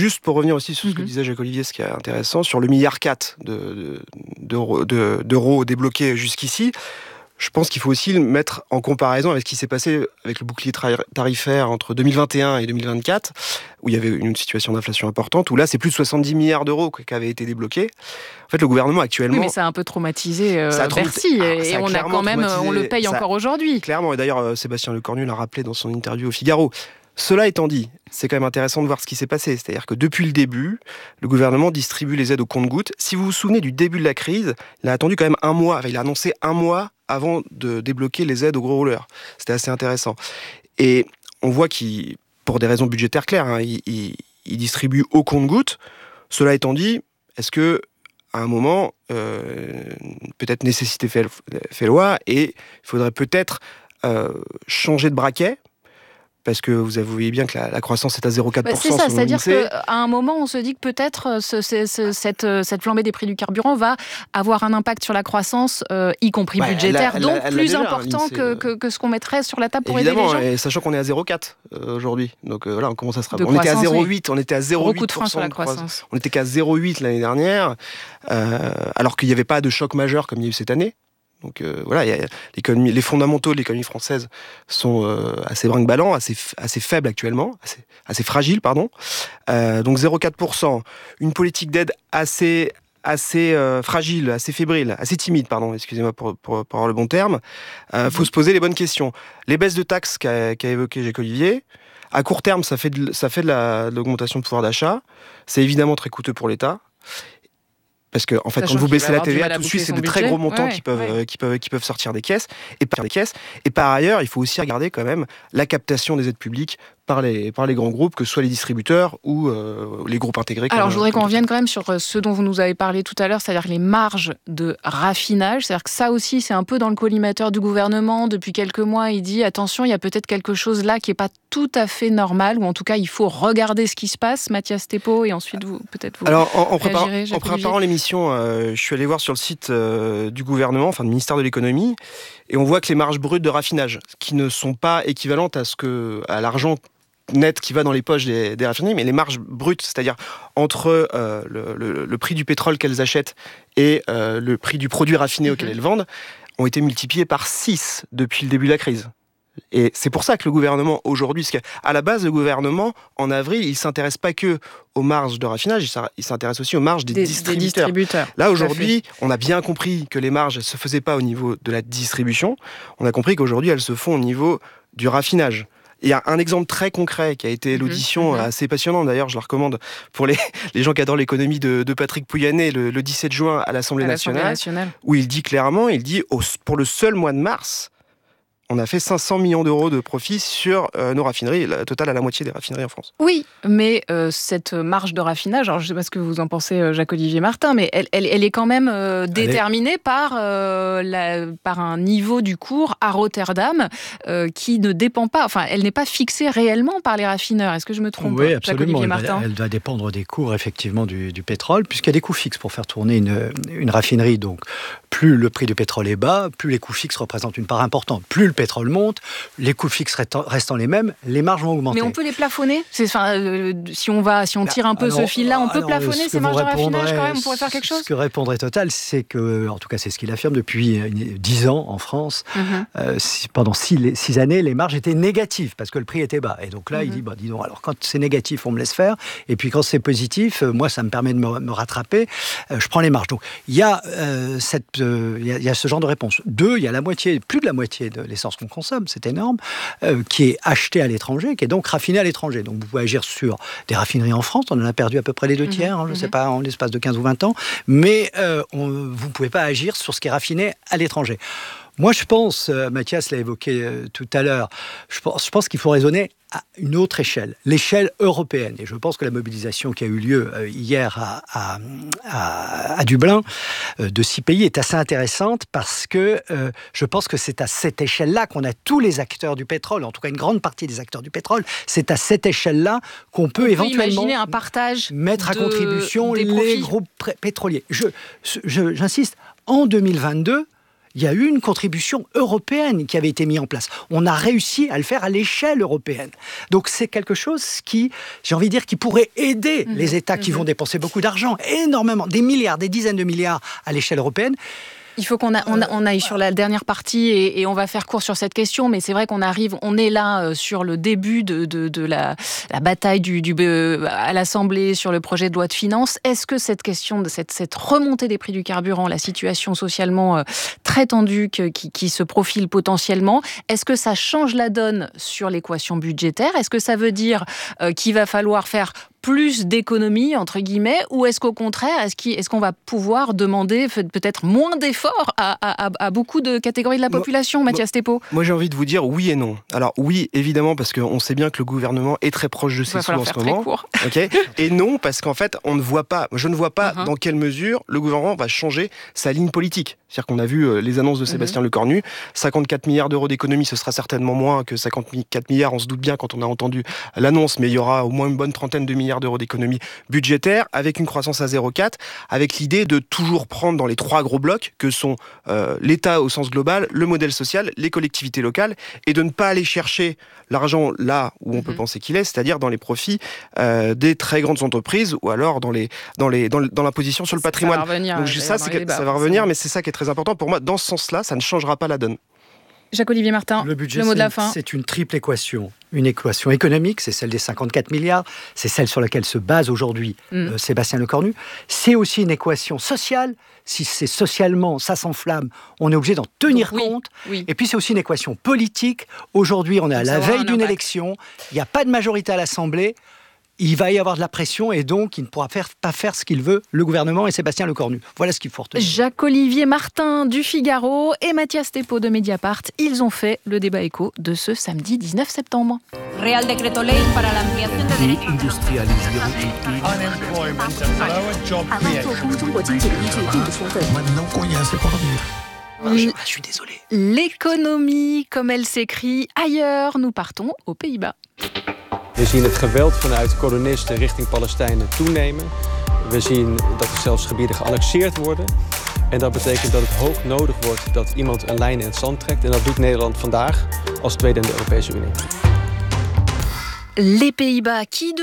Juste pour revenir aussi sur ce que disait Jacques-Olivier, ce qui est intéressant, sur le milliard 4 d'euros débloqués jusqu'ici, je pense qu'il faut aussi le mettre en comparaison avec ce qui s'est passé avec le bouclier tarifaire entre 2021 et 2024, où il y avait une situation d'inflation importante, où là, c'est plus de 70 milliards d'euros qui avaient été débloqués. En fait, le gouvernement actuellement... Oui, mais ça a un peu traumatisé Bercy, et on a quand même, on le paye encore aujourd'hui. Clairement, et d'ailleurs, Sébastien Lecornu l'a rappelé dans son interview au Figaro. Cela étant dit, c'est quand même intéressant de voir ce qui s'est passé. C'est-à-dire que depuis le début, le gouvernement distribue les aides au compte-gouttes. Si vous vous souvenez du début de la crise, il a attendu quand même un mois. Il a annoncé un mois avant de débloquer les aides aux gros rouleurs. C'était assez intéressant. Et on voit qu'il, pour des raisons budgétaires claires, il distribue au compte-gouttes. Cela étant dit, est-ce que à un moment, peut-être nécessité fait loi, et il faudrait peut-être changer de braquet, parce que vous voyez bien que la croissance est à 0,4%. C'est ça, c'est-à-dire qu'à un moment, on se dit que peut-être cette flambée des prix du carburant va avoir un impact sur la croissance, y compris budgétaire, donc plus important que ce qu'on mettrait sur la table pour aider les gens. Et sachant qu'on est à 0,4 aujourd'hui. Donc voilà, on commence à se rappeler. On était à 0,8, on était à 0,8%. Beaucoup de freins sur la croissance. On était qu'à 0,8 l'année dernière, alors qu'il n'y avait pas de choc majeur comme il y a eu cette année. Donc voilà, les fondamentaux de l'économie française sont assez brinque-ballants, assez faibles actuellement, assez fragiles, pardon. Donc 0,4%, une politique d'aide assez fragile, assez fébrile, assez timide, pardon, excusez-moi pour avoir le bon terme. Faut se poser les bonnes questions. Les baisses de taxes qu'a évoqué Jacques-Olivier, à court terme, ça fait de l'augmentation de pouvoir d'achat. C'est évidemment très coûteux pour l'État. Parce que, en fait, quand vous baissez la TVA, tout de suite, c'est de très gros montants qui peuvent sortir des caisses. Et par ailleurs, il faut aussi regarder quand même la captation des aides publiques par les grands groupes, que ce soit les distributeurs ou les groupes intégrés. Alors, je voudrais qu'on revienne quand même sur ce dont vous nous avez parlé tout à l'heure, c'est-à-dire les marges de raffinage. C'est-à-dire que ça aussi, c'est un peu dans le collimateur du gouvernement. Depuis quelques mois, il dit, attention, il y a peut-être quelque chose là qui n'est pas tout à fait normal, ou en tout cas, il faut regarder ce qui se passe. Mathias Thépaut, et ensuite, vous. Alors, en préparant l'émission, je suis allé voir sur le site du gouvernement, enfin du ministère de l'économie, et on voit que les marges brutes de raffinage, qui ne sont pas équivalentes à l'argent net qui va dans les poches des raffineries, mais les marges brutes, c'est-à-dire entre le prix du pétrole qu'elles achètent et le prix du produit raffiné auquel elles vendent, ont été multipliées par 6 depuis le début de la crise. Et c'est pour ça que le gouvernement, aujourd'hui, parce qu'à la base, le gouvernement, en avril, il ne s'intéresse pas que aux marges de raffinage, il s'intéresse aussi aux marges des distributeurs. Là, aujourd'hui, on a bien compris que les marges ne se faisaient pas au niveau de la distribution. On a compris qu'aujourd'hui, elles se font au niveau du raffinage. Il y a un exemple très concret qui a été l'audition assez passionnante, d'ailleurs je la recommande pour les gens qui adorent l'économie de Patrick Pouyanné le 17 juin à l'Assemblée nationale, où il dit clairement, pour le seul mois de mars, on a fait 500 millions d'euros de profit sur nos raffineries, la totale à la moitié des raffineries en France. Oui, mais cette marge de raffinage, alors je ne sais pas ce que vous en pensez, Jacques-Olivier Martin, mais elle est quand même déterminée par un niveau du cours à Rotterdam qui ne dépend pas, enfin, elle n'est pas fixée réellement par les raffineurs. Est-ce que je me trompe, Oui, absolument. Martin ? Elle doit dépendre des cours, effectivement, du pétrole, puisqu'il y a des coûts fixes pour faire tourner une raffinerie. Donc, plus le prix du pétrole est bas, plus les coûts fixes représentent une part importante. Plus le pétrole monte, les coûts fixes restant les mêmes, les marges vont augmenter. Mais on peut les plafonner ? Si on tire un peu ce fil-là, on peut plafonner ces marges de raffinage quand même ? On pourrait faire quelque chose ? Ce que répondrait Total, c'est que, en tout cas c'est ce qu'il affirme depuis 10 ans en France, pendant 6 années, les marges étaient négatives parce que le prix était bas. Et donc là, il dit, dis donc, alors quand c'est négatif, on me laisse faire. Et puis quand c'est positif, moi, ça me permet de me rattraper. Je prends les marges. Donc il y a ce genre de réponse. 2, il y a plus de la moitié de l'essence qu'on consomme, c'est énorme, qui est achetée à l'étranger, qui est donc raffinée à l'étranger. Donc vous pouvez agir sur des raffineries en France, on en a perdu à peu près les 2 tiers, je ne sais pas, en l'espace de 15 ou 20 ans, mais vous ne pouvez pas agir sur ce qui est raffiné à l'étranger. Moi, je pense, Mathias l'a évoqué tout à l'heure, je pense qu'il faut raisonner à une autre échelle, l'échelle européenne. Et je pense que la mobilisation qui a eu lieu hier à Dublin de 6 pays est assez intéressante parce que je pense que c'est à cette échelle-là qu'on a tous les acteurs du pétrole, en tout cas une grande partie des acteurs du pétrole, c'est à cette échelle-là qu'on peut éventuellement imaginer un partage mettre à contribution les groupes pétroliers. J'insiste, en 2022, il y a eu une contribution européenne qui avait été mise en place. On a réussi à le faire à l'échelle européenne. Donc c'est quelque chose qui, j'ai envie de dire, qui pourrait aider les États qui vont dépenser beaucoup d'argent, énormément, des milliards, des dizaines de milliards à l'échelle européenne. Il faut qu'on aille sur la dernière partie et on va faire court sur cette question, mais c'est vrai qu'on est là sur le début de la bataille à l'Assemblée sur le projet de loi de finances. Est-ce que cette question de cette remontée des prix du carburant, la situation socialement très tendue qui se profile potentiellement, est-ce que ça change la donne sur l'équation budgétaire ? Est-ce que ça veut dire qu'il va falloir faire plus d'économies, entre guillemets, ou est-ce qu'au contraire, est-ce qu'on va pouvoir demander peut-être moins d'efforts à beaucoup de catégories de la population, Mathias Thépaut ? Moi, j'ai envie de vous dire oui et non. Alors oui, évidemment, parce qu'on sait bien que le gouvernement est très proche de ses sous en ce moment. Okay. Et non, parce qu'en fait, je ne vois pas dans quelle mesure le gouvernement va changer sa ligne politique. C'est-à-dire qu'on a vu les annonces de Sébastien Lecornu, 54 milliards d'euros d'économies, ce sera certainement moins que 54 milliards, on se doute bien quand on a entendu l'annonce, mais il y aura au moins une bonne trentaine de milliards d'euros d'économies budgétaires, avec une croissance à 0,4, avec l'idée de toujours prendre dans les 3 gros blocs, que sont l'État au sens global, le modèle social, les collectivités locales, et de ne pas aller chercher l'argent là où on peut penser qu'il est, c'est-à-dire dans les profits des très grandes entreprises, ou alors dans l'imposition sur le patrimoine. Donc ça va revenir, mais c'est ça qui est très important. Pour moi, dans ce sens-là, ça ne changera pas la donne. Jacques-Olivier Martin, le budget, le mot de la fin. C'est une triple équation. Une équation économique, c'est celle des 54 milliards, c'est celle sur laquelle se base aujourd'hui Sébastien Lecornu. C'est aussi une équation sociale. Si c'est socialement, ça s'enflamme, on est obligé d'en tenir compte. Oui. Et puis c'est aussi une équation politique. Aujourd'hui, on est à la veille d'une élection, il n'y a pas de majorité à l'Assemblée. Il va y avoir de la pression et donc il ne pourra pas faire ce qu'il veut, le gouvernement et Sébastien Lecornu. Voilà ce qu'il faut retenir. Jacques-Olivier Martin du Figaro et Mathias Thépaut de Mediapart, ils ont fait le débat éco de ce samedi 19 septembre. Real Decreto Ley para la ampliación de derechos. Je suis désolé. L'économie, comme elle s'écrit ailleurs, nous partons aux Pays-Bas. We zien het geweld vanuit kolonisten richting Palestijnen toenemen. We zien dat er zelfs gebieden geannexeerd worden. En dat betekent dat het hoog nodig wordt dat iemand een lijn in het zand trekt. En dat doet Nederland vandaag als tweede in de Europese Unie. Les Pays-Bas qui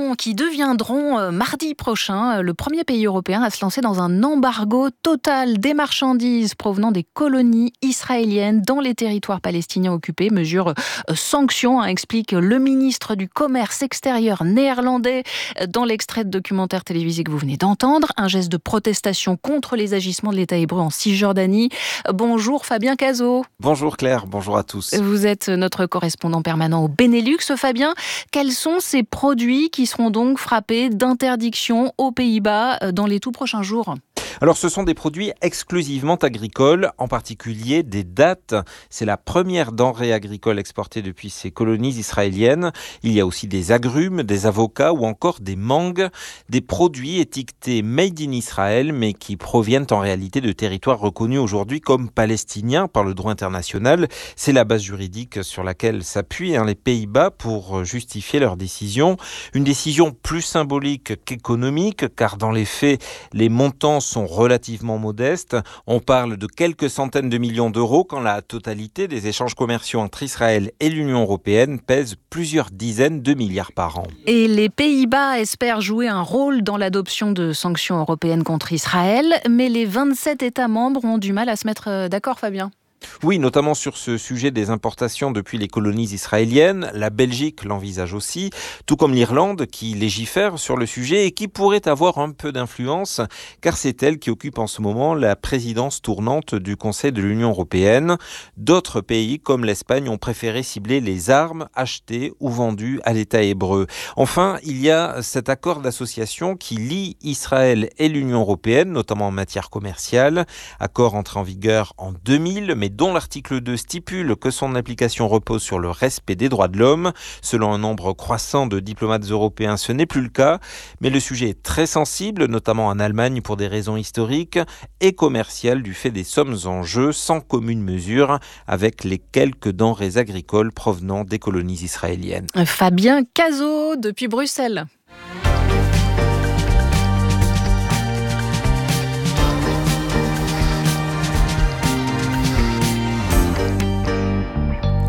deviendront mardi prochain le premier pays européen à se lancer dans un embargo total des marchandises provenant des colonies israéliennes dans les territoires palestiniens occupés. Mesure sanction, explique le ministre du Commerce extérieur néerlandais dans l'extrait de documentaire télévisé que vous venez d'entendre. Un geste de protestation contre les agissements de l'État hébreu en Cisjordanie. Bonjour Fabien Cazot. Bonjour Claire, bonjour à tous. Vous êtes notre correspondant permanent au Benelux. Fabien, quels sont ces produits qui seront donc frappés d'interdiction aux Pays-Bas dans les tout prochains jours ? Alors ce sont des produits exclusivement agricoles, en particulier des dattes. C'est la première denrée agricole exportée depuis ces colonies israéliennes. Il y a aussi des agrumes, des avocats ou encore des mangues. Des produits étiquetés Made in Israël, mais qui proviennent en réalité de territoires reconnus aujourd'hui comme palestiniens par le droit international. C'est la base juridique sur laquelle s'appuient les Pays-Bas pour justifier leur décision. Une décision plus symbolique qu'économique, car dans les faits, les montants sont relativement modestes. On parle de quelques centaines de millions d'euros quand la totalité des échanges commerciaux entre Israël et l'Union européenne pèse plusieurs dizaines de milliards par an. Et les Pays-Bas espèrent jouer un rôle dans l'adoption de sanctions européennes contre Israël, mais les 27 États membres ont du mal à se mettre d'accord, Fabien. Oui, notamment sur ce sujet des importations depuis les colonies israéliennes. La Belgique l'envisage aussi, tout comme l'Irlande qui légifère sur le sujet et qui pourrait avoir un peu d'influence, car c'est elle qui occupe en ce moment la présidence tournante du Conseil de l'Union européenne. D'autres pays, comme l'Espagne, ont préféré cibler les armes achetées ou vendues à l'État hébreu. Enfin, il y a cet accord d'association qui lie Israël et l'Union européenne, notamment en matière commerciale. Accord entré en vigueur en 2000, mais dont l'article 2 stipule que son application repose sur le respect des droits de l'homme. Selon un nombre croissant de diplomates européens, ce n'est plus le cas, mais le sujet est très sensible, notamment en Allemagne pour des raisons historiques et commerciales du fait des sommes en jeu sans commune mesure avec les quelques denrées agricoles provenant des colonies israéliennes. Fabien Cazot depuis Bruxelles.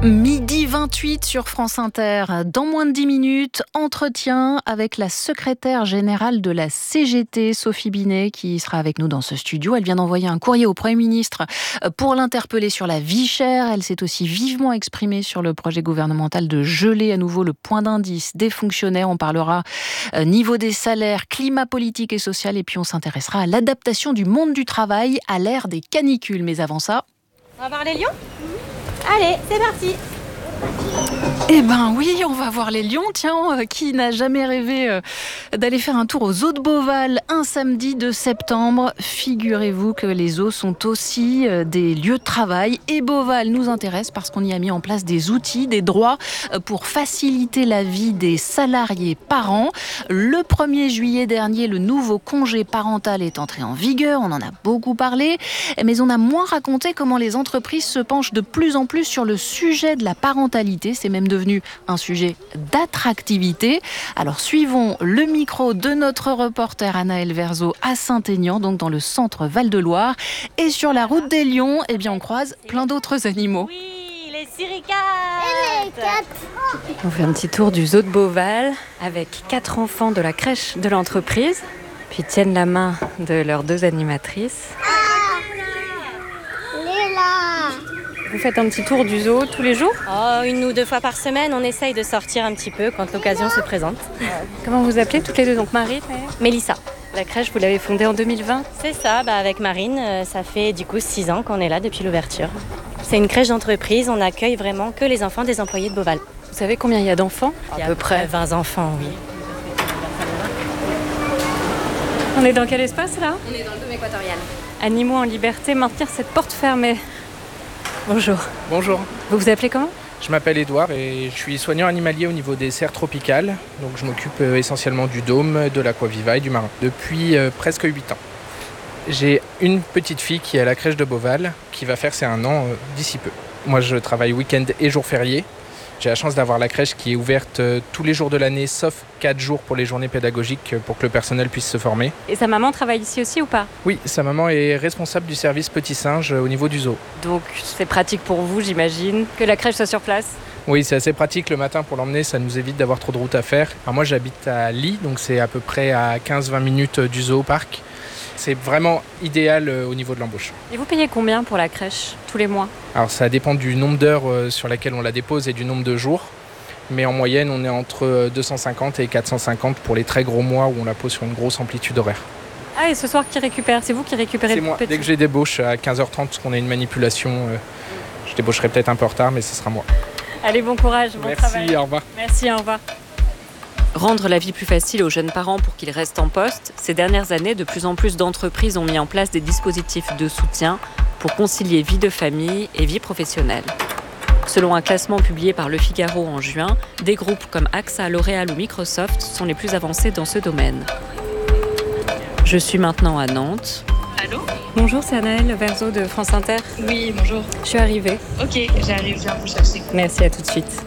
Midi 28 sur France Inter. Dans moins de 10 minutes, entretien avec la secrétaire générale de la CGT, Sophie Binet, qui sera avec nous dans ce studio. Elle vient d'envoyer un courrier au Premier ministre pour l'interpeller sur la vie chère. Elle s'est aussi vivement exprimée sur le projet gouvernemental de geler à nouveau le point d'indice des fonctionnaires. On parlera niveau des salaires, climat politique et social, et puis on s'intéressera à l'adaptation du monde du travail à l'ère des canicules. Mais avant ça... On va voir les lions ? Allez, c'est parti. Eh ben oui, on va voir les lions. Tiens, qui n'a jamais rêvé d'aller faire un tour aux Zoos de Beauval un samedi de septembre? Figurez-vous que les zoos sont aussi des lieux de travail. Et Beauval nous intéresse parce qu'on y a mis en place des outils, des droits pour faciliter la vie des salariés parents. Le 1er juillet dernier, le nouveau congé parental est entré en vigueur. On en a beaucoup parlé, mais on a moins raconté comment les entreprises se penchent de plus en plus sur le sujet de la parentalité. C'est même devenu un sujet d'attractivité. Alors suivons le micro de notre reporter Anaëlle Verzo à Saint-Aignan, donc dans le centre Val-de-Loire. Et sur la route des lions, eh bien, on croise plein d'autres animaux. Oui, les suricates. On fait un petit tour du zoo de Beauval avec 4 enfants de la crèche de l'entreprise, puis tiennent la main de leurs 2 animatrices. Vous faites un petit tour du zoo tous les jours ? Oh, 1 ou 2 fois par semaine, on essaye de sortir un petit peu quand l'occasion se présente. Comment vous appelez toutes les 2? Donc Marie, Mélissa. La crèche, vous l'avez fondée en 2020 ? C'est ça, avec Marine, ça fait du coup 6 ans qu'on est là depuis l'ouverture. C'est une crèche d'entreprise, on n'accueille vraiment que les enfants des employés de Beauval. Vous savez combien il y a d'enfants ? À peu près 20 enfants, oui. On est dans quel espace là ? On est dans le dôme équatorial. Animaux en liberté, maintenir cette porte fermée. Bonjour. Bonjour. Vous vous appelez comment ? Je m'appelle Édouard et je suis soignant animalier au niveau des serres tropicales. Donc je m'occupe essentiellement du dôme, de l'aquaviva et du marin depuis presque 8 ans. J'ai une petite fille qui est à la crèche de Beauval qui va faire ses 1 an d'ici peu. Moi je travaille week-end et jours fériés. J'ai la chance d'avoir la crèche qui est ouverte tous les jours de l'année, sauf 4 jours pour les journées pédagogiques pour que le personnel puisse se former. Et sa maman travaille ici aussi ou pas ? Oui, sa maman est responsable du service petits singes au niveau du zoo. Donc c'est pratique pour vous, j'imagine, que la crèche soit sur place ? Oui, c'est assez pratique le matin pour l'emmener, ça nous évite d'avoir trop de route à faire. Alors moi j'habite à Lille, donc c'est à peu près à 15-20 minutes du zoo parc. C'est vraiment idéal au niveau de l'embauche. Et vous payez combien pour la crèche tous les mois ? Alors ça dépend du nombre d'heures sur laquelle on la dépose et du nombre de jours. Mais en moyenne, on est entre 250 et 450 pour les très gros mois où on la pose sur une grosse amplitude horaire. Ah, et ce soir, qui récupère ? C'est vous qui récupérez le petit ? C'est moi. Dès que je les débauche à 15h30, parce qu'on a une manipulation, je débaucherai peut-être un peu en retard, mais ce sera moi. Allez, bon courage, bon travail. Merci, au revoir. Merci, au revoir. Rendre la vie plus facile aux jeunes parents pour qu'ils restent en poste, ces dernières années, de plus en plus d'entreprises ont mis en place des dispositifs de soutien pour concilier vie de famille et vie professionnelle. Selon un classement publié par Le Figaro en juin, des groupes comme AXA, L'Oréal ou Microsoft sont les plus avancés dans ce domaine. Je suis maintenant à Nantes. Allô ? Bonjour, c'est Anaëlle Verzo de France Inter. Oui, bonjour. Je suis arrivée. Ok, j'arrive, je viens vous chercher. Merci, à tout de suite.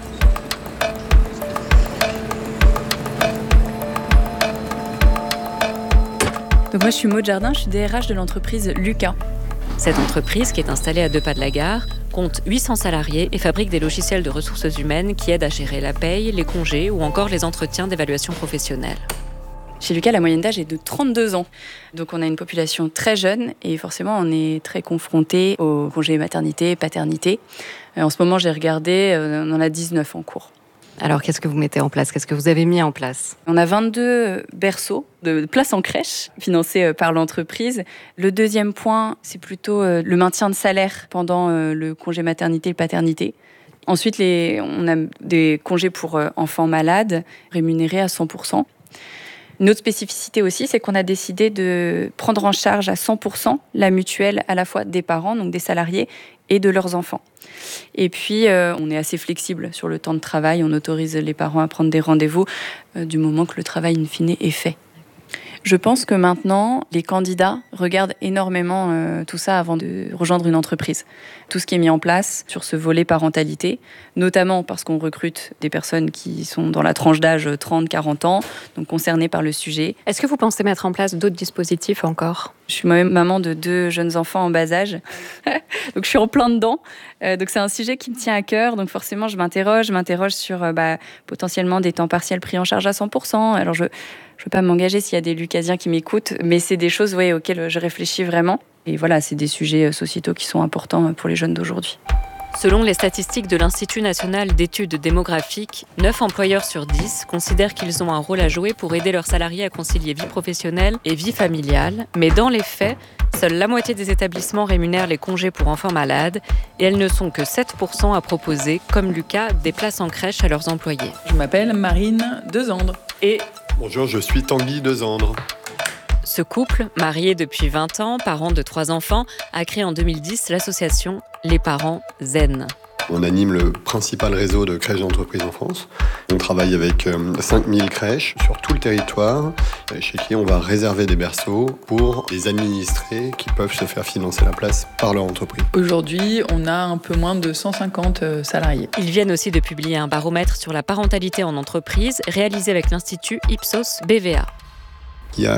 Donc moi je suis Maud Jardin, je suis DRH de l'entreprise Lucas. Cette entreprise, qui est installée à 2 pas de la gare, compte 800 salariés et fabrique des logiciels de ressources humaines qui aident à gérer la paye, les congés ou encore les entretiens d'évaluation professionnelle. Chez Lucas, la moyenne d'âge est de 32 ans. Donc on a une population très jeune et forcément on est très confronté aux congés maternité, paternité. En ce moment j'ai regardé, on en a 19 en cours. Alors qu'est-ce que vous mettez en place ? Qu'est-ce que vous avez mis en place ? On a 22 berceaux de places en crèche financés par l'entreprise. Le deuxième point, c'est plutôt le maintien de salaire pendant le congé maternité et paternité. Ensuite, on a des congés pour enfants malades rémunérés à 100%. Une autre spécificité aussi, c'est qu'on a décidé de prendre en charge à 100% la mutuelle à la fois des parents, donc des salariés, et de leurs enfants. Et puis, on est assez flexible sur le temps de travail. On autorise les parents à prendre des rendez-vous du moment que le travail, in fine, est fait. Je pense que maintenant, les candidats regardent énormément tout ça avant de rejoindre une entreprise. Tout ce qui est mis en place sur ce volet parentalité, notamment parce qu'on recrute des personnes qui sont dans la tranche d'âge 30-40 ans, donc concernées par le sujet. Est-ce que vous pensez mettre en place d'autres dispositifs encore ? Je suis moi-même maman de 2 jeunes enfants en bas âge, donc je suis en plein dedans. Donc c'est un sujet qui me tient à cœur, donc forcément je m'interroge sur potentiellement des temps partiels pris en charge à 100%. Alors je ne veux pas m'engager s'il y a des Lucasiens qui m'écoutent, mais c'est des choses auxquelles je réfléchis vraiment. Et voilà, c'est des sujets sociétaux qui sont importants pour les jeunes d'aujourd'hui. Selon les statistiques de l'Institut national d'études démographiques, 9 employeurs sur 10 considèrent qu'ils ont un rôle à jouer pour aider leurs salariés à concilier vie professionnelle et vie familiale. Mais dans les faits, seule la moitié des établissements rémunèrent les congés pour enfants malades et elles ne sont que 7% à proposer, comme Lucas, des places en crèche à leurs employés. Je m'appelle Marine Dezandre. Et bonjour, je suis Tanguy Dezandre. Ce couple, marié depuis 20 ans, parent de 3 enfants, a créé en 2010 l'association Les Parents Zen. On anime le principal réseau de crèches d'entreprise en France. On travaille avec 5000 crèches sur tout le territoire, chez qui on va réserver des berceaux pour les administrés qui peuvent se faire financer la place par leur entreprise. Aujourd'hui, on a un peu moins de 150 salariés. Ils viennent aussi de publier un baromètre sur la parentalité en entreprise, réalisé avec l'Institut Ipsos BVA. Il y a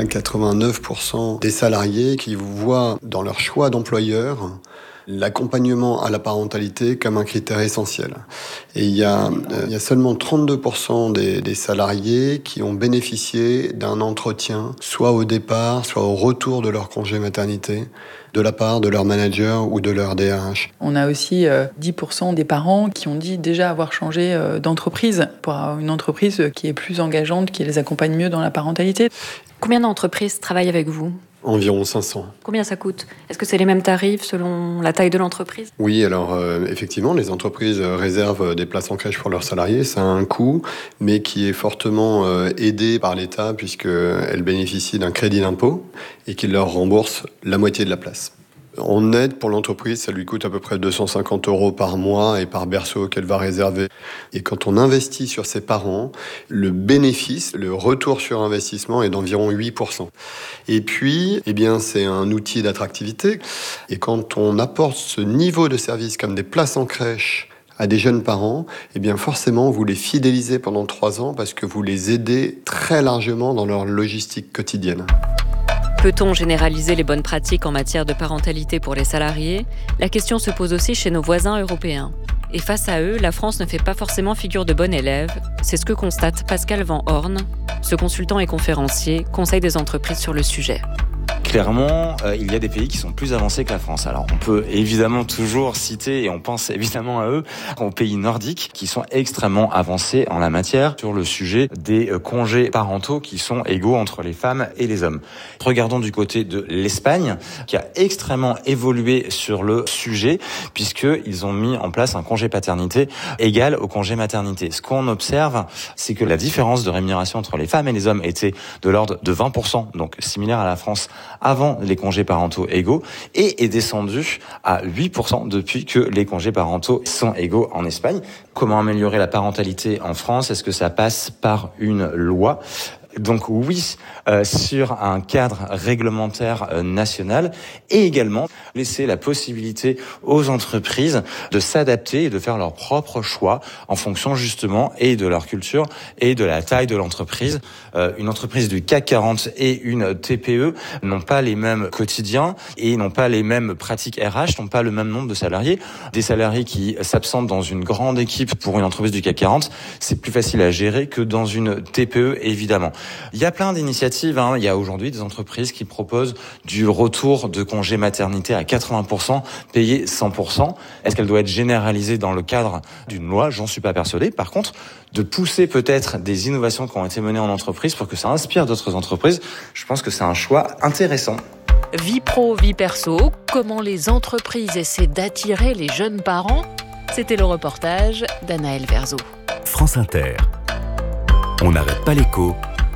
89% des salariés qui voient dans leur choix d'employeur l'accompagnement à la parentalité comme un critère essentiel. Et il y a seulement 32% des salariés qui ont bénéficié d'un entretien, soit au départ, soit au retour de leur congé maternité, de la part de leur manager ou de leur DRH. On a aussi 10% des parents qui ont dit déjà avoir changé d'entreprise pour avoir une entreprise qui est plus engageante, qui les accompagne mieux dans la parentalité. Combien d'entreprises travaillent avec vous ? Environ 500. Combien ça coûte ? Est-ce que c'est les mêmes tarifs selon la taille de l'entreprise ? Oui, alors effectivement, les entreprises réservent des places en crèche pour leurs salariés. Ça a un coût, mais qui est fortement aidé par l'État puisqu'elles bénéficient d'un crédit d'impôt et qu'il leur rembourse la moitié de la place. En aide pour l'entreprise, ça lui coûte à peu près 250 € par mois et par berceau qu'elle va réserver. Et quand on investit sur ses parents, le bénéfice, le retour sur investissement est d'environ 8%. Et puis, c'est un outil d'attractivité. Et quand on apporte ce niveau de service comme des places en crèche à des jeunes parents, forcément, vous les fidélisez pendant 3 ans parce que vous les aidez très largement dans leur logistique quotidienne. Peut-on généraliser les bonnes pratiques en matière de parentalité pour les salariés ? La question se pose aussi chez nos voisins européens. Et face à eux, la France ne fait pas forcément figure de bonne élève. C'est ce que constate Pascal Van Horn. Ce consultant et conférencier conseille des entreprises sur le sujet. Clairement, il y a des pays qui sont plus avancés que la France. Alors, on peut évidemment toujours citer, et on pense évidemment à eux, aux pays nordiques qui sont extrêmement avancés en la matière sur le sujet des congés parentaux qui sont égaux entre les femmes et les hommes. Regardons du côté de l'Espagne, qui a extrêmement évolué sur le sujet, puisqu'ils ont mis en place un congé paternité égal au congé maternité. Ce qu'on observe, c'est que la différence de rémunération entre les femmes et les hommes était de l'ordre de 20%, donc similaire à la France, avant les congés parentaux égaux et est descendu à 8% depuis que les congés parentaux sont égaux en Espagne. Comment améliorer la parentalité en France ? Est-ce que ça passe par une loi ? Donc oui, sur un cadre réglementaire national et également laisser la possibilité aux entreprises de s'adapter et de faire leurs propres choix en fonction justement et de leur culture et de la taille de l'entreprise. Une entreprise du CAC 40 et une TPE n'ont pas les mêmes quotidiens et n'ont pas les mêmes pratiques RH, n'ont pas le même nombre de salariés. Des salariés qui s'absentent dans une grande équipe pour une entreprise du CAC 40, c'est plus facile à gérer que dans une TPE évidemment. Il y a plein d'initiatives. Il y a aujourd'hui des entreprises qui proposent du retour de congé maternité à 80%, payé 100%. Est-ce qu'elle doit être généralisée dans le cadre d'une loi ? J'en suis pas persuadé. Par contre, de pousser peut-être des innovations qui ont été menées en entreprise pour que ça inspire d'autres entreprises, je pense que c'est un choix intéressant. Vie pro, vie perso, comment les entreprises essaient d'attirer les jeunes parents ? C'était le reportage d'Anaël Verzo. France Inter. On n'arrête pas l'écho.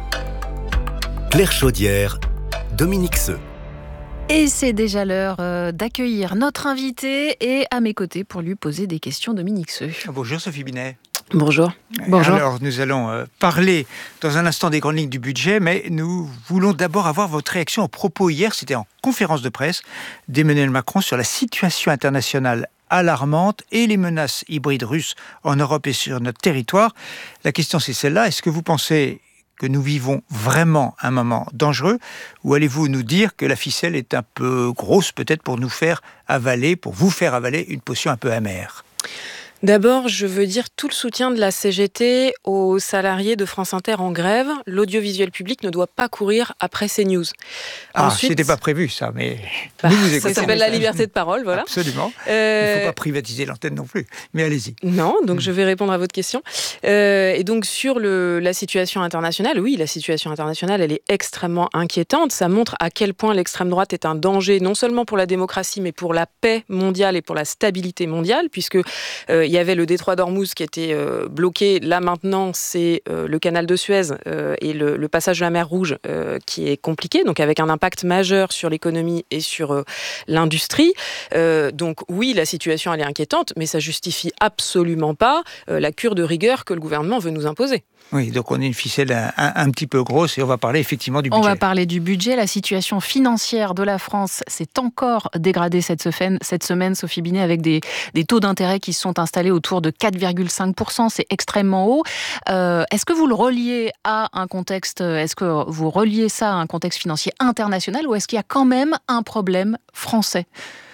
Claire Chaudière, Dominique Seux. Et c'est déjà l'heure d'accueillir notre invité et à mes côtés pour lui poser des questions, Dominique Seux. Bonjour Sophie Binet. Bonjour. Bonjour. Alors nous allons parler dans un instant des grandes lignes du budget, mais nous voulons d'abord avoir votre réaction aux propos hier, c'était en conférence de presse d'Emmanuel Macron sur la situation internationale alarmante et les menaces hybrides russes en Europe et sur notre territoire. La question c'est celle-là, est-ce que vous pensez que nous vivons vraiment un moment dangereux, ou allez-vous nous dire que la ficelle est un peu grosse peut-être pour vous faire avaler une potion un peu amère ? D'abord, je veux dire tout le soutien de la CGT aux salariés de France Inter en grève. L'audiovisuel public ne doit pas courir après ces news. Ensuite, c'était pas prévu ça, mais nous vous écoutons. Ça s'appelle la liberté de parole, voilà. Absolument. Il ne faut pas privatiser l'antenne non plus, mais allez-y. Non, donc je vais répondre à votre question. Et donc sur la situation internationale, oui, la situation internationale, elle est extrêmement inquiétante. Ça montre à quel point l'extrême droite est un danger, non seulement pour la démocratie, mais pour la paix mondiale et pour la stabilité mondiale, puisque il y avait le détroit d'Ormuz qui était bloqué. Là, maintenant, c'est le canal de Suez et le passage de la mer Rouge qui est compliqué, donc avec un impact majeur sur l'économie et sur l'industrie. Donc oui, la situation, elle est inquiétante, mais ça justifie absolument pas la cure de rigueur que le gouvernement veut nous imposer. Oui, donc on a une ficelle un petit peu grosse et on va parler effectivement du budget. On va parler du budget. La situation financière de la France s'est encore dégradée cette semaine, Sophie Binet, avec des taux d'intérêt qui se sont installés autour de 4,5%. C'est extrêmement haut. Est-ce que vous le reliez à un contexte, est-ce que vous reliez ça à un contexte financier international ou est-ce qu'il y a quand même un problème français ?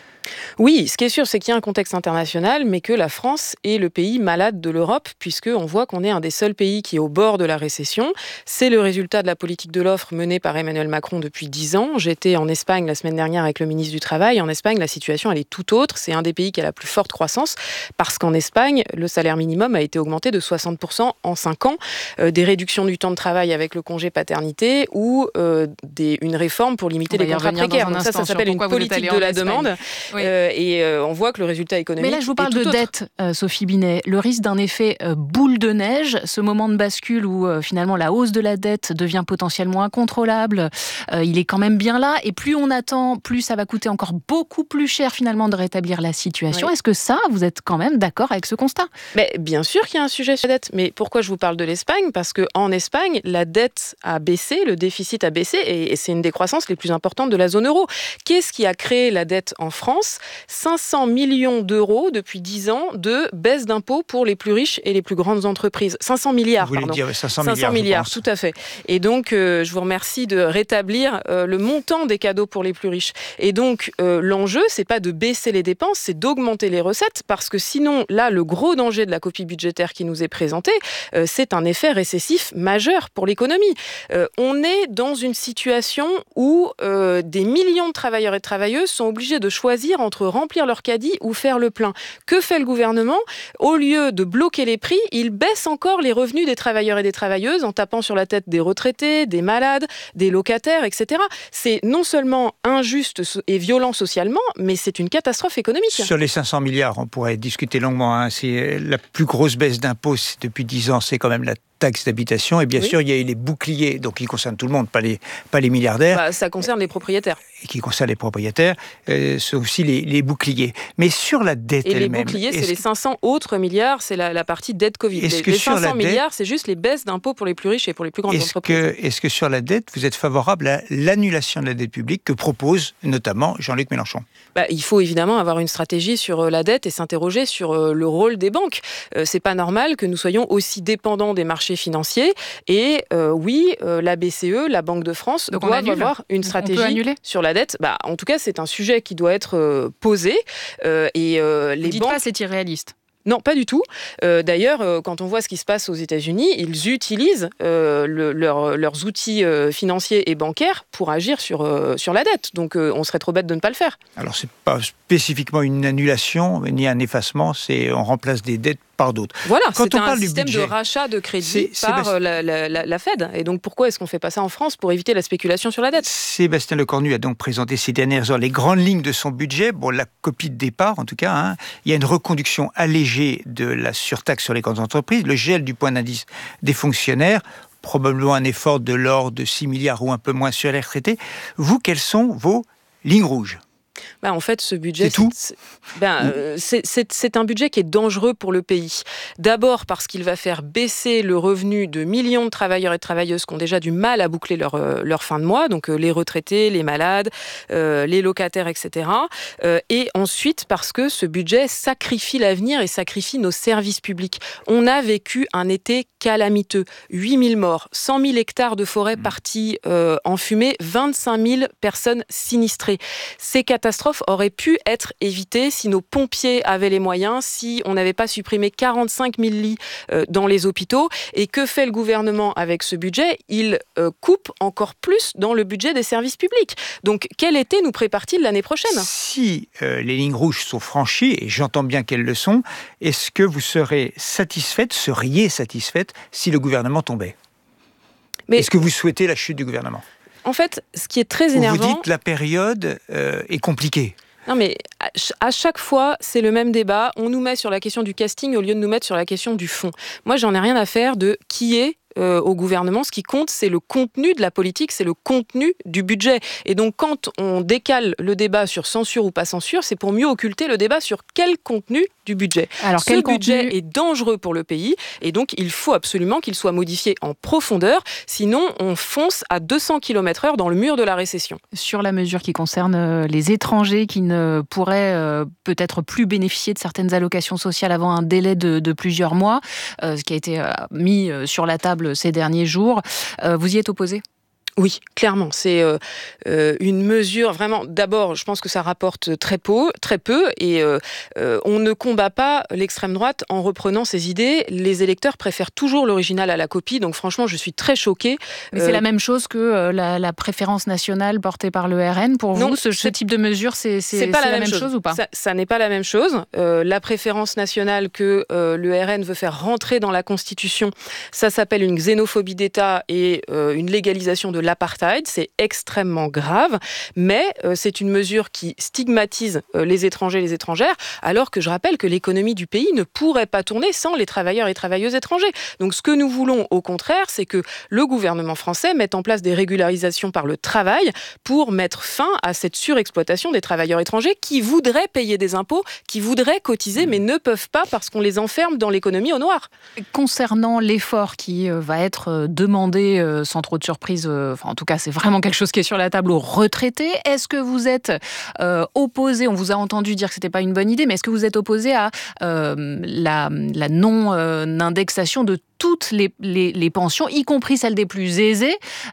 Oui, ce qui est sûr, c'est qu'il y a un contexte international, mais que la France est le pays malade de l'Europe, puisqu'on voit qu'on est un des seuls pays qui est au bord de la récession. C'est le résultat de la politique de l'offre menée par Emmanuel Macron depuis 10 ans. J'étais en Espagne la semaine dernière avec le ministre du Travail. En Espagne, la situation, elle est tout autre. C'est un des pays qui a la plus forte croissance, parce qu'en Espagne, le salaire minimum a été augmenté de 60% en 5 ans. Des réductions du temps de travail avec le congé paternité ou une réforme pour limiter les contrats précaires. Donc ça s'appelle une politique de la demande. Oui. On voit que le résultat économique. Mais là, je vous parle de dette, Sophie Binet. Le risque d'un effet boule de neige, ce moment de bascule où finalement la hausse de la dette devient potentiellement incontrôlable, il est quand même bien là. Et plus on attend, plus ça va coûter encore beaucoup plus cher finalement de rétablir la situation. Oui. Est-ce que ça, vous êtes quand même d'accord avec ce constat ? Mais bien sûr qu'il y a un sujet sur la dette. Mais pourquoi je vous parle de l'Espagne ? Parce qu'en Espagne, la dette a baissé, le déficit a baissé et c'est une des croissances les plus importantes de la zone euro. Qu'est-ce qui a créé la dette en France ? 500 millions d'euros depuis 10 ans de baisse d'impôts pour les plus riches et les plus grandes entreprises. 500 milliards, pardon. Vous voulez dire 500 milliards, tout à fait. Et donc, je vous remercie de rétablir le montant des cadeaux pour les plus riches. Et donc, l'enjeu, c'est pas de baisser les dépenses, c'est d'augmenter les recettes, parce que sinon, là, le gros danger de la copie budgétaire qui nous est présentée, c'est un effet récessif majeur pour l'économie. On est dans une situation où des millions de travailleurs et de travailleuses sont obligés de choisir entre remplir leur caddie ou faire le plein. Que fait le gouvernement ? Au lieu de bloquer les prix, il baisse encore les revenus des travailleurs et des travailleuses en tapant sur la tête des retraités, des malades, des locataires, etc. C'est non seulement injuste et violent socialement, mais c'est une catastrophe économique. Sur les 500 milliards, on pourrait discuter longuement. Hein. C'est la plus grosse baisse d'impôts depuis 10 ans, c'est quand même la taxe d'habitation. Et bien sûr, il y a eu les boucliers, donc qui concernent tout le monde, pas les milliardaires. Ça concerne les propriétaires. Et qui concerne les propriétaires, c'est aussi les boucliers. Mais sur la dette elle-même... Et les boucliers, c'est les 500 autres milliards, c'est la partie dette Covid. Les 500 milliards, c'est juste les baisses d'impôts pour les plus riches et pour les plus grandes entreprises. Est-ce que sur la dette, vous êtes favorable à l'annulation de la dette publique que propose notamment Jean-Luc Mélenchon ? Il faut évidemment avoir une stratégie sur la dette et s'interroger sur le rôle des banques. C'est pas normal que nous soyons aussi dépendants des marchés financiers. Et la BCE, la Banque de France, doivent avoir une stratégie sur la dette. En tout cas, c'est un sujet qui doit être posé. Les banques... pas c'est irréaliste. Non, pas du tout. D'ailleurs, quand on voit ce qui se passe aux États-Unis, ils utilisent leurs outils financiers et bancaires pour agir sur la dette. Donc, on serait trop bête de ne pas le faire. Alors, c'est pas spécifiquement une annulation ni un effacement, c'est on remplace des dettes par d'autres. Voilà, c'est un système de rachat de crédit par la Fed. Et donc, pourquoi est-ce qu'on ne fait pas ça en France pour éviter la spéculation sur la dette ? Sébastien Lecornu a donc présenté ces dernières heures les grandes lignes de son budget. Bon, la copie de départ, en tout cas. Hein. Il y a une reconduction allégée de la surtaxe sur les grandes entreprises, le gel du point d'indice des fonctionnaires, probablement un effort de l'ordre de 6 milliards ou un peu moins sur les retraités. Vous, quelles sont vos lignes rouges ? En fait, ce budget, c'est un budget qui est dangereux pour le pays. D'abord parce qu'il va faire baisser le revenu de millions de travailleurs et de travailleuses qui ont déjà du mal à boucler leur fin de mois, donc les retraités, les malades, les locataires, etc. Et ensuite parce que ce budget sacrifie l'avenir et sacrifie nos services publics. On a vécu un été calamiteux. 8 000 morts, 100 000 hectares de forêt partis en fumée, 25 000 personnes sinistrées. Ces catastrophes auraient pu être évitées si nos pompiers avaient les moyens, si on n'avait pas supprimé 45 000 lits dans les hôpitaux. Et que fait le gouvernement avec ce budget ? Il coupe encore plus dans le budget des services publics. Donc, quel été nous prépare-t-il l'année prochaine ? Si les lignes rouges sont franchies, et j'entends bien qu'elles le sont, est-ce que vous seriez satisfaite si le gouvernement tombait ? Est-ce que vous souhaitez la chute du gouvernement ? En fait, ce qui est très énervant... Vous dites la période est compliquée. Non mais à chaque fois, c'est le même débat. On nous met sur la question du casting au lieu de nous mettre sur la question du fond. Moi, j'en ai rien à faire de qui est au gouvernement. Ce qui compte, c'est le contenu de la politique, c'est le contenu du budget. Et donc, quand on décale le débat sur censure ou pas censure, c'est pour mieux occulter le débat sur quel contenu du budget. Alors, ce budget est dangereux pour le pays et donc il faut absolument qu'il soit modifié en profondeur. Sinon, on fonce à 200 km/h dans le mur de la récession. Sur la mesure qui concerne les étrangers qui ne pourraient peut-être plus bénéficier de certaines allocations sociales avant un délai de plusieurs mois, ce qui a été mis sur la table ces derniers jours. Vous y êtes opposé ? Oui, clairement, c'est une mesure vraiment. D'abord, je pense que ça rapporte très peu, et on ne combat pas l'extrême droite en reprenant ses idées. Les électeurs préfèrent toujours l'original à la copie, donc franchement, je suis très choquée. Mais c'est la même chose que la préférence nationale portée par le RN. Pour vous, ce type de mesure, c'est pas la même chose ou pas ? Ça n'est pas la même chose. La préférence nationale que le RN veut faire rentrer dans la Constitution, ça s'appelle une xénophobie d'État et une légalisation de l'apartheid, c'est extrêmement grave, mais c'est une mesure qui stigmatise les étrangers et les étrangères, alors que je rappelle que l'économie du pays ne pourrait pas tourner sans les travailleurs et travailleuses étrangers. Donc ce que nous voulons au contraire, c'est que le gouvernement français mette en place des régularisations par le travail pour mettre fin à cette surexploitation des travailleurs étrangers qui voudraient payer des impôts, qui voudraient cotiser, mais ne peuvent pas parce qu'on les enferme dans l'économie au noir. Concernant l'effort qui va être demandé sans trop de surprise, en tout cas, c'est vraiment quelque chose qui est sur la table aux retraités. Est-ce que vous êtes opposé, on vous a entendu dire que ce n'était pas une bonne idée, mais est-ce que vous êtes opposé à la non-indexation de toutes les pensions, y compris celles des plus aisées,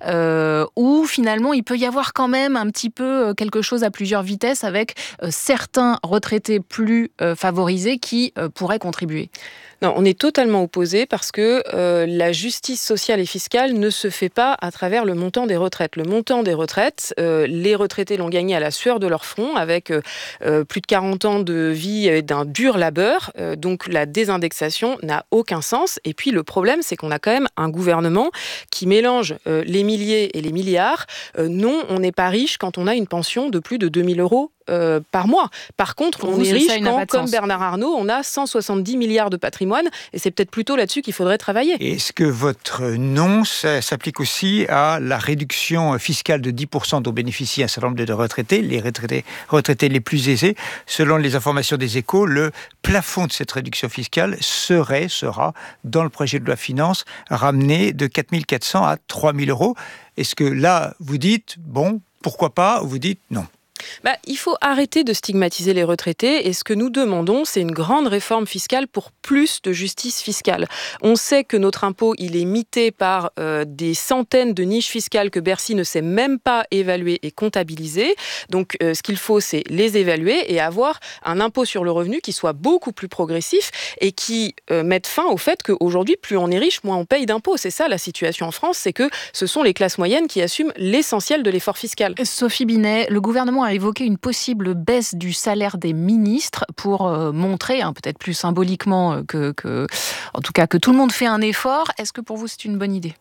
où finalement il peut y avoir quand même un petit peu quelque chose à plusieurs vitesses avec certains retraités plus favorisés qui pourraient contribuer ? Non, on est totalement opposés parce que la justice sociale et fiscale ne se fait pas à travers le montant des retraites. Le montant des retraites, les retraités l'ont gagné à la sueur de leur front avec plus de 40 ans de vie et d'un dur labeur. Donc la désindexation n'a aucun sens. Et puis le problème, c'est qu'on a quand même un gouvernement qui mélange les milliers et les milliards. Non, on n'est pas riche quand on a une pension de plus de 2 000 euros par mois. Par contre, on est riche quand, comme Bernard Arnault, on a 170 milliards de patrimoine et c'est peut-être plutôt là-dessus qu'il faudrait travailler. Est-ce que votre non s'applique aussi à la réduction fiscale de 10% dont bénéficient un certain nombre de retraités, les retraités les plus aisés? Selon les informations des Échos, le plafond de cette réduction fiscale sera, dans le projet de loi finances, ramené de 4 400 à 3 000 euros. Est-ce que là, vous dites, bon, pourquoi pas, ou vous dites non? Il faut arrêter de stigmatiser les retraités et ce que nous demandons, c'est une grande réforme fiscale pour plus de justice fiscale. On sait que notre impôt, il est mité par des centaines de niches fiscales que Bercy ne sait même pas évaluer et comptabiliser. Donc ce qu'il faut, c'est les évaluer et avoir un impôt sur le revenu qui soit beaucoup plus progressif et qui mette fin au fait qu'aujourd'hui, plus on est riche, moins on paye d'impôts. C'est ça la situation en France, c'est que ce sont les classes moyennes qui assument l'essentiel de l'effort fiscal. Sophie Binet, le gouvernement a évoqué une possible baisse du salaire des ministres pour montrer, peut-être plus symboliquement en tout cas que tout le monde fait un effort. Est-ce que pour vous c'est une bonne idée ?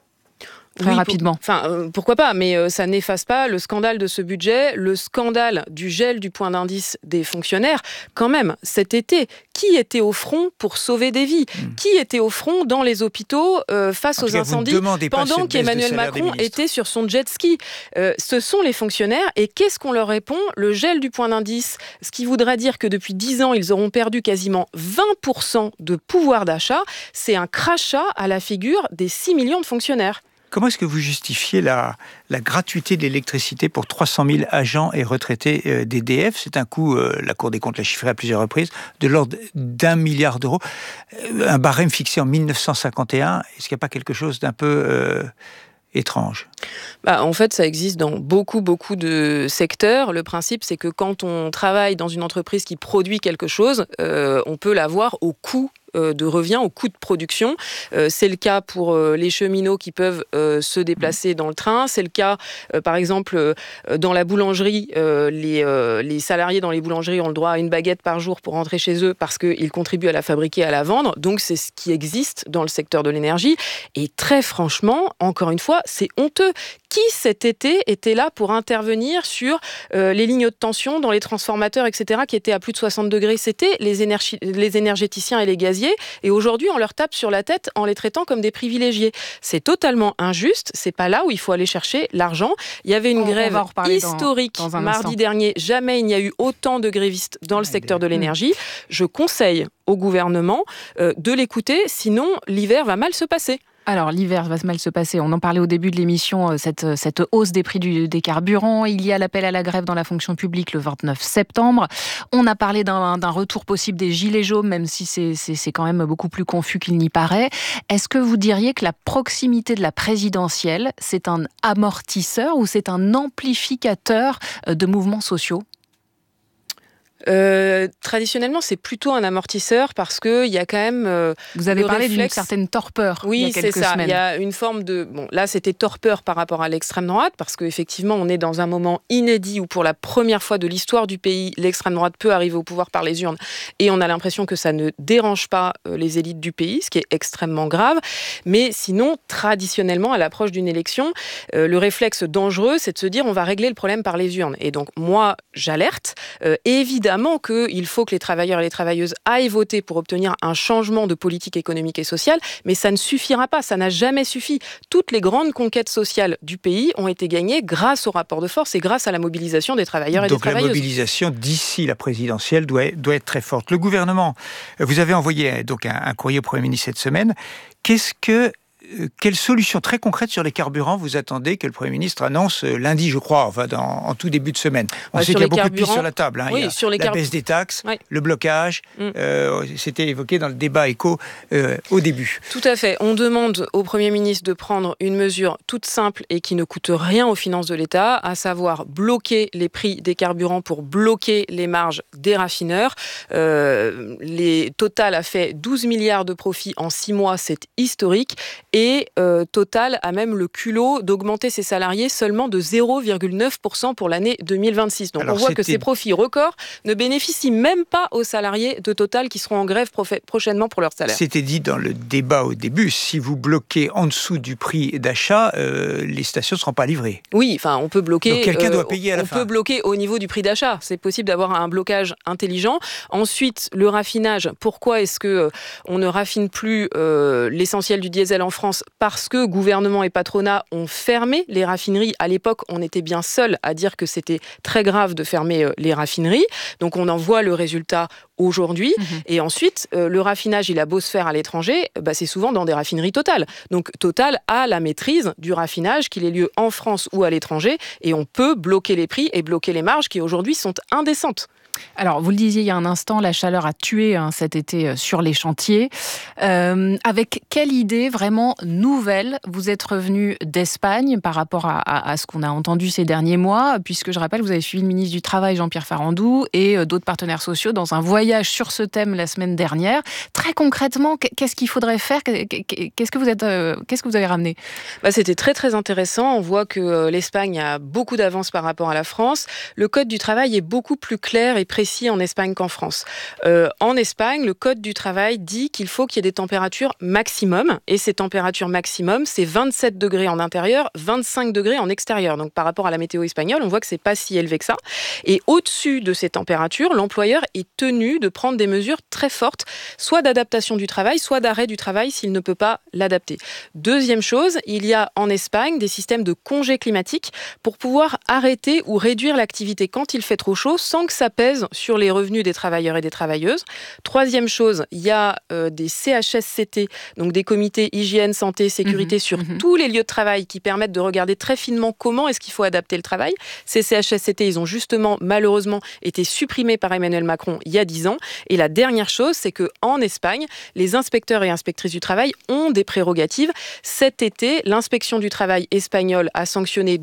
très rapidement. Pourquoi pas, mais ça n'efface pas le scandale de ce budget, le scandale du gel du point d'indice des fonctionnaires. Quand même, cet été, qui était au front pour sauver des vies ? Qui était au front dans les hôpitaux face aux incendies pendant qu'Emmanuel Macron était sur son jet ski ? Ce sont les fonctionnaires. Et qu'est-ce qu'on leur répond ? Le gel du point d'indice, ce qui voudrait dire que depuis 10 ans, ils auront perdu quasiment 20% de pouvoir d'achat. C'est un crachat à la figure des 6 millions de fonctionnaires. Comment est-ce que vous justifiez la gratuité de l'électricité pour 300 000 agents et retraités d'EDF ? C'est un coût, la Cour des comptes l'a chiffré à plusieurs reprises, de l'ordre d'1 milliard d'euros. Un barème fixé en 1951. Est-ce qu'il n'y a pas quelque chose d'un peu étrange ? En fait, ça existe dans beaucoup de secteurs. Le principe, c'est que quand on travaille dans une entreprise qui produit quelque chose, on peut l'avoir au coût de revient, au coût de production. C'est le cas pour les cheminots qui peuvent se déplacer dans le train. C'est le cas, par exemple, dans la boulangerie. Les salariés dans les boulangeries ont le droit à une baguette par jour pour rentrer chez eux parce qu'ils contribuent à la fabriquer et à la vendre. Donc, c'est ce qui existe dans le secteur de l'énergie. Et très franchement, encore une fois, c'est honteux. Qui, cet été, était là pour intervenir sur les lignes de tension dans les transformateurs, etc., qui étaient à plus de 60 degrés ? C'était les énergéticiens et les gaziers. Et aujourd'hui, on leur tape sur la tête en les traitant comme des privilégiés. C'est totalement injuste. C'est pas là où il faut aller chercher l'argent. Il y avait une grève historique mardi dernier. Jamais il n'y a eu autant de grévistes dans le secteur de l'énergie. Je conseille au gouvernement de l'écouter, sinon l'hiver va mal se passer. Alors, l'hiver va mal se passer. On en parlait au début de l'émission, cette hausse des prix des carburants. Il y a l'appel à la grève dans la fonction publique le 29 septembre. On a parlé d'un retour possible des gilets jaunes, même si c'est quand même beaucoup plus confus qu'il n'y paraît. Est-ce que vous diriez que la proximité de la présidentielle, c'est un amortisseur ou c'est un amplificateur de mouvements sociaux ? Traditionnellement, c'est plutôt un amortisseur parce que il y a quand même. Vous avez parlé d'une certaine torpeur. Oui, il y a quelques c'est ça. Semaines. Il y a une forme de. Bon, là, c'était torpeur par rapport à l'extrême droite parce qu'effectivement, on est dans un moment inédit où, pour la première fois de l'histoire du pays, l'extrême droite peut arriver au pouvoir par les urnes et on a l'impression que ça ne dérange pas les élites du pays, ce qui est extrêmement grave. Mais sinon, traditionnellement, à l'approche d'une élection, le réflexe dangereux, c'est de se dire on va régler le problème par les urnes. Et donc, moi, j'alerte. Évidemment qu'il faut que les travailleurs et les travailleuses aillent voter pour obtenir un changement de politique économique et sociale, mais ça ne suffira pas, ça n'a jamais suffi. Toutes les grandes conquêtes sociales du pays ont été gagnées grâce au rapport de force et grâce à la mobilisation des travailleurs et des travailleuses. Donc la mobilisation d'ici la présidentielle doit être très forte. Le gouvernement, vous avez envoyé donc un courrier au Premier ministre cette semaine. Quelle solution très concrète sur les carburants vous attendez que le Premier ministre annonce lundi, je crois, en tout début de semaine ? On sait qu'il y a beaucoup de pistes sur la table. Oui, il y a la baisse des taxes, le blocage. C'était évoqué dans le débat éco au début. Tout à fait. On demande au Premier ministre de prendre une mesure toute simple et qui ne coûte rien aux finances de l'État, à savoir bloquer les prix des carburants pour bloquer les marges des raffineurs. Total a fait 12 milliards de profits en 6 mois, c'est historique. Et Total a même le culot d'augmenter ses salariés seulement de 0,9% pour l'année 2026. Donc on voit que ces profits records ne bénéficient même pas aux salariés de Total qui seront en grève prochainement pour leur salaire. C'était dit dans le débat au début, si vous bloquez en dessous du prix d'achat, les stations ne seront pas livrées. Oui, enfin on peut bloquer. Donc quelqu'un doit payer à la fin. On peut bloquer au niveau du prix d'achat. C'est possible d'avoir un blocage intelligent. Ensuite, le raffinage. Pourquoi est-ce que on ne raffine plus l'essentiel du diesel en France ? Parce que gouvernement et patronat ont fermé les raffineries. À l'époque, on était bien seul à dire que c'était très grave de fermer les raffineries. Donc on en voit le résultat aujourd'hui. Et ensuite, le raffinage, il a beau se faire à l'étranger, c'est souvent dans des raffineries Total. Donc Total a la maîtrise du raffinage, qu'il ait lieu en France ou à l'étranger, et on peut bloquer les prix et bloquer les marges qui aujourd'hui sont indécentes. Alors, vous le disiez il y a un instant, la chaleur a tué cet été sur les chantiers. Avec quelle idée vraiment nouvelle vous êtes revenu d'Espagne par rapport à ce qu'on a entendu ces derniers mois, puisque je rappelle, vous avez suivi le ministre du Travail, Jean-Pierre Farandou, et d'autres partenaires sociaux dans un voyage voyage sur ce thème la semaine dernière. Très concrètement, qu'est-ce qu'il faudrait faire ? Qu'est-ce que vous avez ramené ? C'était très très intéressant. On voit que l'Espagne a beaucoup d'avance par rapport à la France. Le code du travail est beaucoup plus clair et précis en Espagne qu'en France. En Espagne, le code du travail dit qu'il faut qu'il y ait des températures maximum. Et ces températures maximum, c'est 27 degrés en intérieur, 25 degrés en extérieur. Donc par rapport à la météo espagnole, on voit que c'est pas si élevé que ça. Et au-dessus de ces températures, l'employeur est tenu de prendre des mesures très fortes, soit d'adaptation du travail, soit d'arrêt du travail s'il ne peut pas l'adapter. Deuxième chose, il y a en Espagne des systèmes de congés climatiques pour pouvoir arrêter ou réduire l'activité quand il fait trop chaud sans que ça pèse sur les revenus des travailleurs et des travailleuses. Troisième chose, il y a des CHSCT, donc des comités hygiène, santé, sécurité sur tous les lieux de travail qui permettent de regarder très finement comment est-ce qu'il faut adapter le travail. Ces CHSCT, ils ont justement malheureusement été supprimés par Emmanuel Macron il y a 10 ans. Et la dernière chose, c'est qu'en Espagne, les inspecteurs et inspectrices du travail ont des prérogatives. Cet été, l'inspection du travail espagnole a sanctionné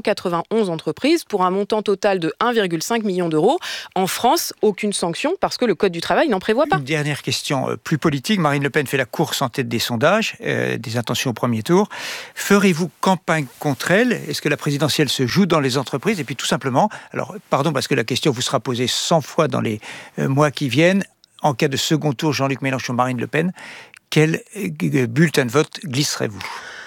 291 entreprises pour un montant total de 1,5 million d'euros. En France, aucune sanction parce que le Code du travail n'en prévoit pas. Une dernière question plus politique. Marine Le Pen fait la course en tête des sondages, des intentions au premier tour. Ferez-vous campagne contre elle ? Est-ce que la présidentielle se joue dans les entreprises ? Et puis tout simplement, alors pardon parce que la question vous sera posée 100 fois dans les mois qui viennent, en cas de second tour Jean-Luc Mélenchon, Marine Le Pen, quel bulletin de vote glisserez-vous ?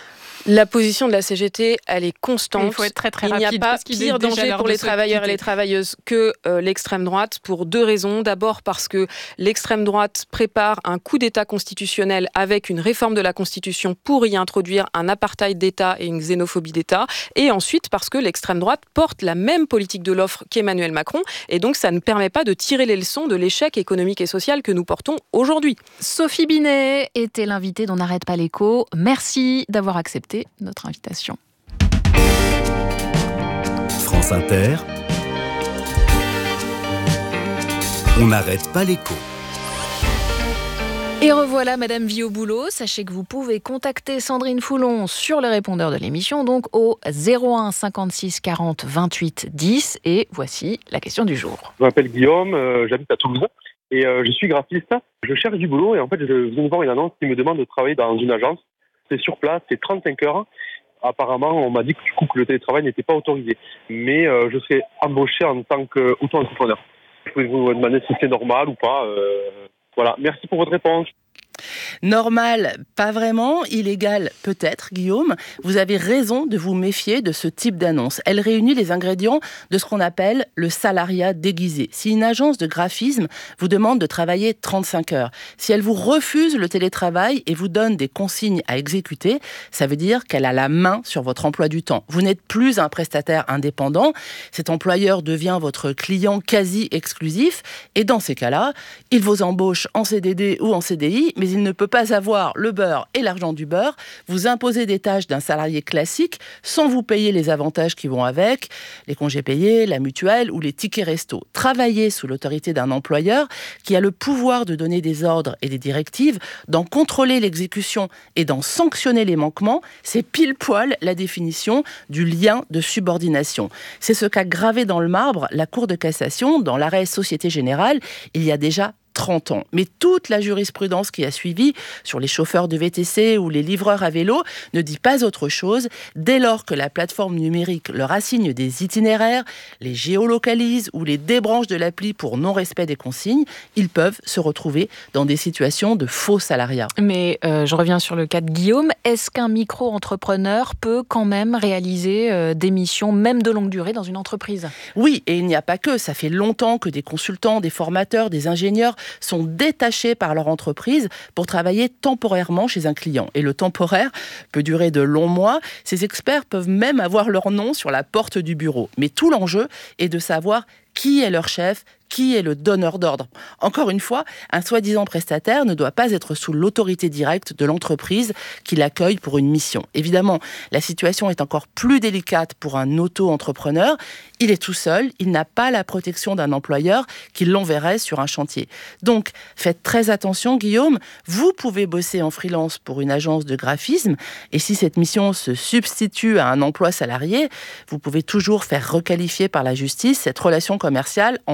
La position de la CGT, elle est constante. Il faut être très très rapide. Il n'y a pas pire danger pour les travailleurs et les travailleuses que l'extrême droite, pour 2 raisons. D'abord parce que l'extrême droite prépare un coup d'État constitutionnel avec une réforme de la Constitution pour y introduire un apartheid d'État et une xénophobie d'État. Et ensuite parce que l'extrême droite porte la même politique de l'offre qu'Emmanuel Macron. Et donc ça ne permet pas de tirer les leçons de l'échec économique et social que nous portons aujourd'hui. Sophie Binet était l'invitée d'On n'arrête pas l'écho. Merci d'avoir accepté notre invitation. France Inter. On n'arrête pas l'écho. Et revoilà Madame Vie au boulot. Sachez que vous pouvez contacter Sandrine Foulon sur le répondeur de l'émission, donc au 01 56 40 28 10. Et voici la question du jour. Je m'appelle Guillaume, j'habite à Toulouse et je suis graphiste. Je cherche du boulot et en fait je viens de voir une annonce qui me demande de travailler dans une agence. C'est sur place, c'est 35 heures. Apparemment, on m'a dit que le télétravail n'était pas autorisé. Mais je serai embauché en tant qu'auto-entrepreneur. Je peux vous demander si c'est normal ou pas. Voilà, merci pour votre réponse. Normal, pas vraiment. Illégal, peut-être, Guillaume. Vous avez raison de vous méfier de ce type d'annonce. Elle réunit les ingrédients de ce qu'on appelle le salariat déguisé. Si une agence de graphisme vous demande de travailler 35 heures, si elle vous refuse le télétravail et vous donne des consignes à exécuter, ça veut dire qu'elle a la main sur votre emploi du temps. Vous n'êtes plus un prestataire indépendant. Cet employeur devient votre client quasi exclusif. Et dans ces cas-là, il vous embauche en CDD ou en CDI, mais il ne peut pas avoir le beurre et l'argent du beurre, vous imposer des tâches d'un salarié classique sans vous payer les avantages qui vont avec, les congés payés, la mutuelle ou les tickets resto. Travailler sous l'autorité d'un employeur qui a le pouvoir de donner des ordres et des directives, d'en contrôler l'exécution et d'en sanctionner les manquements, c'est pile poil la définition du lien de subordination. C'est ce qu'a gravé dans le marbre la Cour de cassation dans l'arrêt Société Générale il y a déjà 30 ans. Mais toute la jurisprudence qui a suivi sur les chauffeurs de VTC ou les livreurs à vélo ne dit pas autre chose. Dès lors que la plateforme numérique leur assigne des itinéraires, les géolocalise ou les débranche de l'appli pour non-respect des consignes, ils peuvent se retrouver dans des situations de faux salariat. Mais je reviens sur le cas de Guillaume. Est-ce qu'un micro-entrepreneur peut quand même réaliser des missions, même de longue durée, dans une entreprise ? Oui, et il n'y a pas que. Ça fait longtemps que des consultants, des formateurs, des ingénieurs sont détachés par leur entreprise pour travailler temporairement chez un client. Et le temporaire peut durer de longs mois. Ces experts peuvent même avoir leur nom sur la porte du bureau. Mais tout l'enjeu est de savoir qui est leur chef, qui est le donneur d'ordre. Encore une fois, un soi-disant prestataire ne doit pas être sous l'autorité directe de l'entreprise qui l'accueille pour une mission. Évidemment, la situation est encore plus délicate pour un auto-entrepreneur. Il est tout seul, il n'a pas la protection d'un employeur qui l'enverrait sur un chantier. Donc, faites très attention, Guillaume. Vous pouvez bosser en freelance pour une agence de graphisme, et si cette mission se substitue à un emploi salarié, vous pouvez toujours faire requalifier par la justice cette relation commerciale en véritable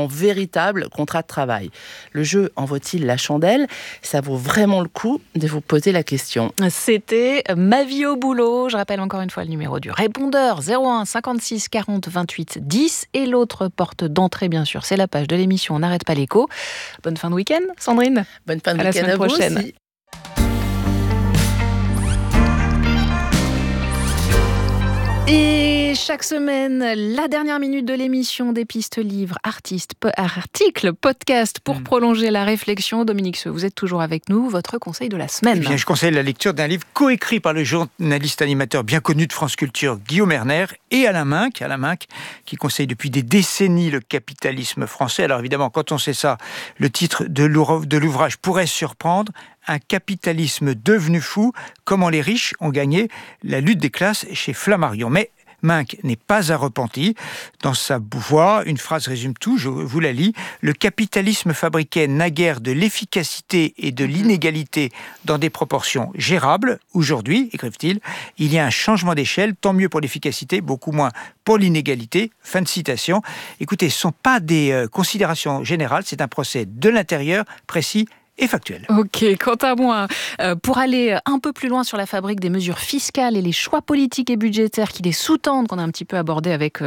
véritable contrat de travail. Le jeu en vaut-il la chandelle ? Ça vaut vraiment le coup de vous poser la question. C'était Ma vie au boulot. Je rappelle encore une fois le numéro du répondeur 01 56 40 28 10 et l'autre porte d'entrée bien sûr, c'est la page de l'émission On n'arrête pas l'écho. Bonne fin de week-end, Sandrine. Bonne fin de week-end à la semaine prochaine. Aussi. Et chaque semaine, la dernière minute de l'émission, des pistes livres, articles, podcasts pour prolonger la réflexion. Dominique Seux, vous êtes toujours avec nous. Votre conseil de la semaine. Eh bien, je conseille la lecture d'un livre coécrit par le journaliste animateur bien connu de France Culture, Guillaume Erner, et Alain Minck, qui conseille depuis des décennies le capitalisme français. Alors évidemment, quand on sait ça, le titre de l'ouvrage pourrait surprendre. Un capitalisme devenu fou, comment les riches ont gagné la lutte des classes chez Flammarion. Mais Minck n'est pas un repenti. Dans sa voix, une phrase résume tout, je vous la lis. Le capitalisme fabriquait naguère de l'efficacité et de l'inégalité dans des proportions gérables. Aujourd'hui, écrivent-ils, il y a un changement d'échelle, tant mieux pour l'efficacité, beaucoup moins pour l'inégalité. Fin de citation. Écoutez, ce ne sont pas des considérations générales, c'est un procès de l'intérieur précis et factuel. Ok, quant à moi, pour aller un peu plus loin sur la fabrique des mesures fiscales et les choix politiques et budgétaires qui les sous-tendent, qu'on a un petit peu abordé avec